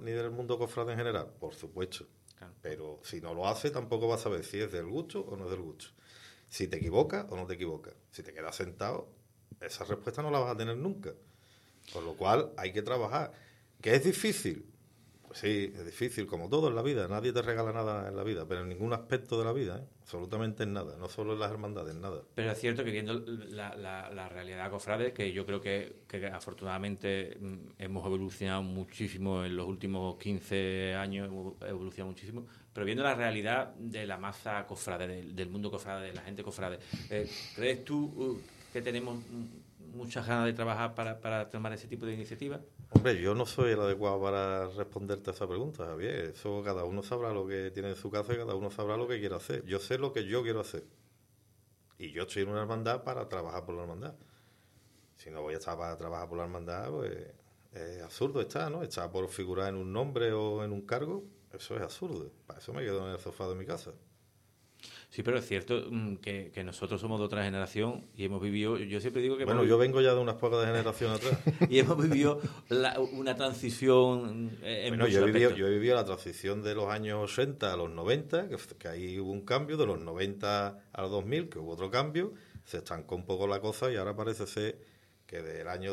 ni del mundo cofrade en general, por supuesto. Claro. Pero si no lo hace, tampoco vas a saber si es del gusto o no es del gusto. Si te equivocas o no te equivocas. Si te quedas sentado, esa respuesta no la vas a tener nunca. Con lo cual hay que trabajar. ¿Que es difícil? Pues sí, es difícil, como todo en la vida. Nadie te regala nada en la vida, pero en ningún aspecto de la vida, ¿eh? Absolutamente en nada. No solo en las hermandades, en nada. Pero es cierto que viendo la realidad cofrade, que yo creo que afortunadamente hemos evolucionado muchísimo en los últimos 15 años, hemos evolucionado muchísimo, pero viendo la realidad de la masa cofrade, del mundo cofrade, de la gente cofrade, ¿crees tú que tenemos muchas ganas de trabajar para tomar ese tipo de iniciativas? Hombre, yo no soy el adecuado para responderte a esa pregunta, Javier. Eso cada uno sabrá lo que tiene en su casa y cada uno sabrá lo que quiere hacer. Yo sé lo que yo quiero hacer. Y yo estoy en una hermandad para trabajar por la hermandad. Si no voy a estar para trabajar por la hermandad, pues es absurdo estar, ¿no? Estar por figurar en un nombre o en un cargo, eso es absurdo. Para eso me quedo en el sofá de mi casa. Sí, pero es cierto que nosotros somos de otra generación y hemos vivido, yo siempre digo que... Bueno, yo vengo ya de unas pocas de generación atrás. Y hemos vivido una transición en Bueno, muchos aspectos. yo he vivido la transición de los años 80 a los 90, que ahí hubo un cambio, de los 90 a los 2000, que hubo otro cambio, se estancó un poco la cosa y ahora parece ser que del año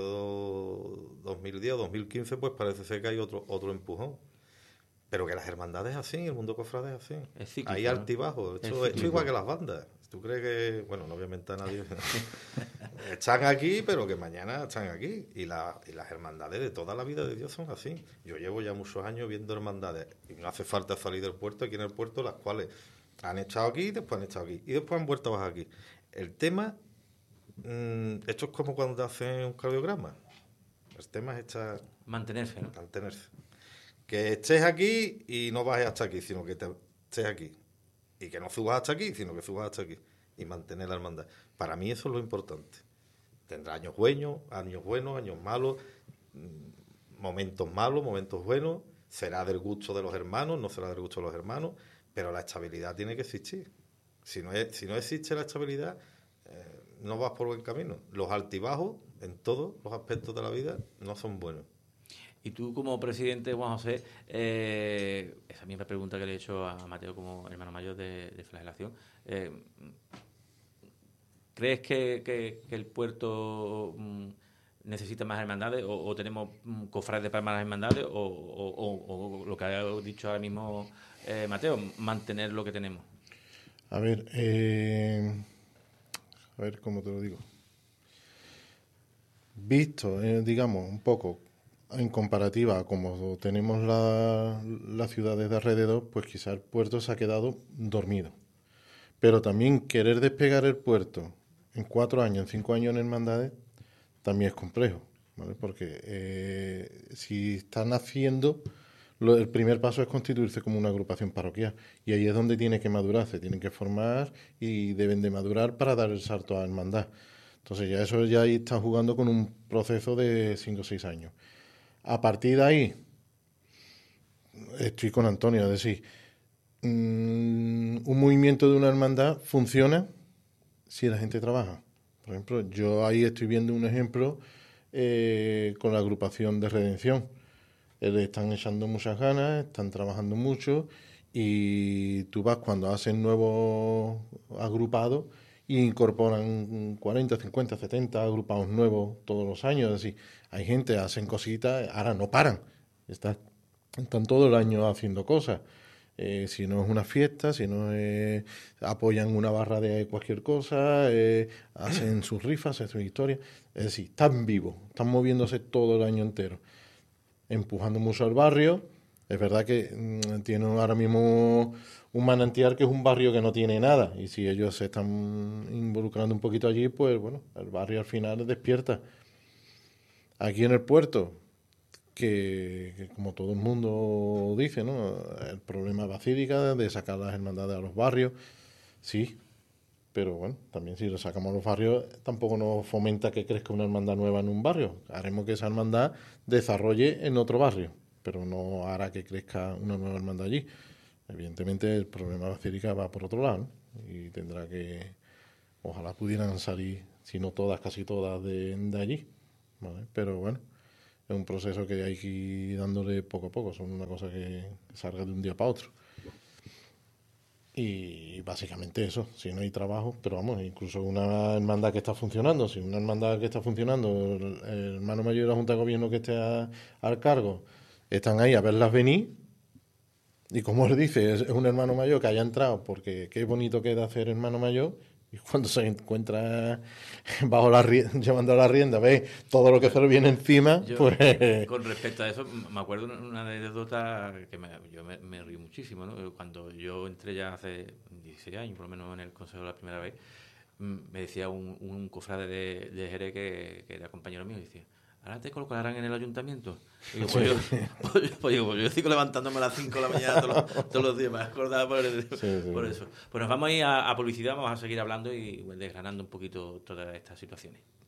2010 o 2015 pues parece ser que hay otro empujón. Pero que las hermandades es así, el mundo cofrade es así. Es cíclico, hay ¿no? altibajos. Es Esto es igual que las bandas. ¿Tú crees que...? Bueno, no voy a inventar a nadie. Están aquí, pero que mañana están aquí. Y las hermandades de toda la vida de Dios son así. Yo llevo ya muchos años viendo hermandades. Y no hace falta salir del puerto. Aquí en el puerto, las cuales han estado aquí, después han estado aquí. Y después han vuelto a bajar aquí. El tema... esto es como cuando te hacen un cardiograma. El tema es Mantenerse, ¿no? mantenerse. Que estés aquí y no bajes hasta aquí, sino que estés aquí. Y que no subas hasta aquí, sino que subas hasta aquí. Y mantener la hermandad. Para mí eso es lo importante. Tendrá años buenos, años malos, momentos malos, momentos buenos. Será del gusto de los hermanos, no será del gusto de los hermanos, pero la estabilidad tiene que existir. Si no existe la estabilidad, no vas por buen camino. Los altibajos, en todos los aspectos de la vida, no son buenos. Y tú como presidente, Juan José, esa misma pregunta que le he hecho a Mateo como hermano mayor de Flagelación, ¿crees que el puerto necesita más hermandades o tenemos cofrades para más hermandades o lo que ha dicho ahora mismo Mateo, mantener lo que tenemos? A ver, ¿cómo te lo digo? Visto, digamos, un poco en comparativa a como tenemos las ciudades de alrededor, pues quizá el puerto se ha quedado dormido. Pero también querer despegar el puerto en 4 años, en 5 años en hermandades, también es complejo, ¿vale? Porque si están haciendo, el primer paso es constituirse como una agrupación parroquial. Y ahí es donde tiene que madurar, se tienen que formar y deben de madurar para dar el salto a hermandad. Entonces ya ahí están jugando con un proceso de 5 o 6 años. A partir de ahí, estoy con Antonio, es decir, un movimiento de una hermandad funciona si la gente trabaja. Por ejemplo, yo ahí estoy viendo un ejemplo con la agrupación de Redención. Están echando muchas ganas, están trabajando mucho y tú vas cuando hacen nuevos agrupados y incorporan 40, 50, 70 agrupados nuevos todos los años. Es decir, hay gente, hacen cositas, ahora no paran, están todo el año haciendo cosas. Si no es una fiesta, si no es, apoyan una barra de cualquier cosa, hacen sus rifas, hacen sus historias. Es decir, están vivos, están moviéndose todo el año entero, empujando mucho al barrio. Es verdad que tienen ahora mismo un manantial que es un barrio que no tiene nada, y si ellos se están involucrando un poquito allí, pues bueno, el barrio al final despierta. Aquí en el puerto, que como todo el mundo dice, ¿no? El problema basílica de sacar las hermandades a los barrios, sí, pero bueno, también si lo sacamos a los barrios, tampoco nos fomenta que crezca una hermandad nueva en un barrio. Haremos que esa hermandad desarrolle en otro barrio, pero no hará que crezca una nueva hermandad allí. Evidentemente el problema basílica va por otro lado, ¿no? Y tendrá que, ojalá pudieran salir, si no todas, casi todas de allí, ¿vale? Pero bueno, Es un proceso que hay que ir dándole poco a poco, son una cosa que salga de un día para otro. Y básicamente eso, si no hay trabajo, pero vamos, incluso una hermandad que está funcionando, si una hermandad que está funcionando, el hermano mayor de la Junta de Gobierno que esté al cargo, están ahí a verlas venir, y como él dice, es un hermano mayor que haya entrado, porque qué bonito queda hacer hermano mayor, y cuando se encuentra bajo llevando la rienda, ve todo lo que se le viene encima, pues... Con respecto a eso, me acuerdo una anécdota que yo me río muchísimo, ¿no? Cuando yo entré ya hace 16 años, por lo menos en el Consejo la primera vez, me decía un cofrade de Jerez que era compañero mío, y decía, ¿ahora te colocarán en el ayuntamiento? Y digo, yo sigo levantándome a las 5 de la mañana todos los días, me acordaba por eso. Pues nos vamos a ir a publicidad, vamos a seguir hablando y desgranando un poquito todas estas situaciones.